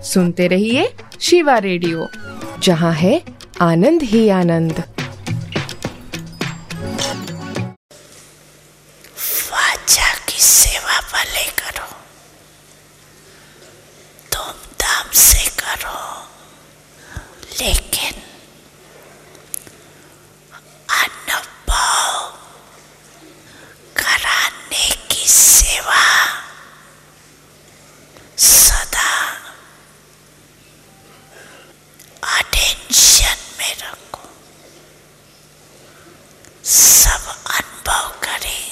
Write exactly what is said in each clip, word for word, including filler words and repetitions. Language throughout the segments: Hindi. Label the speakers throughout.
Speaker 1: सुनते रहिए शिवा रेडियो, जहाँ है आनंद ही आनंद।
Speaker 2: वाचा की सेवा भले करो, धूमधाम से करो, लेकिन अनुभव कराने की सेवा सदा अटेंशन में रखो। सब अनुभव करें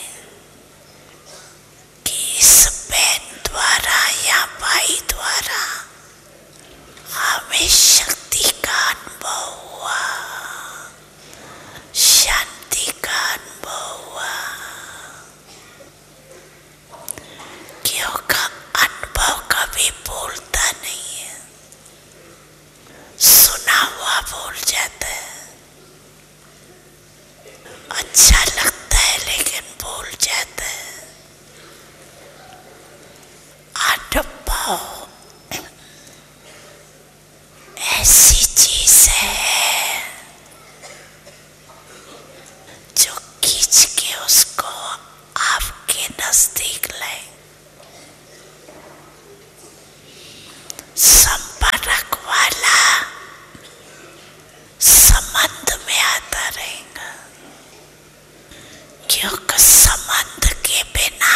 Speaker 2: कि इस बहन द्वारा या भाई द्वारा हमें शक्ति का अनुभव हुआ, शांति का अनुभव हुआ। क्योंकि अनुभव कभी भूलता नहीं है, सुना हुआ भूल जाता है। अच्छा लगता है लेकिन भूल जाता है। अनुभव ऐसी चीज है जो खींच के उसको आपके नजदीक लाए। संपर्क वाला संबंध में आता रहेगा, क्योंकि संबंध के बिना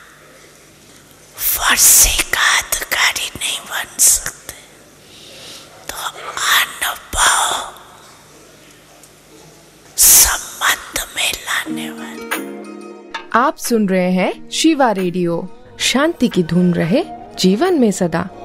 Speaker 2: वर्षे का अधिकारी नहीं बन सकते। तो अनुभव संबंध में लाने वाला।
Speaker 1: आप सुन रहे हैं शिवा रेडियो, शांति की धुन रहे जीवन में सदा।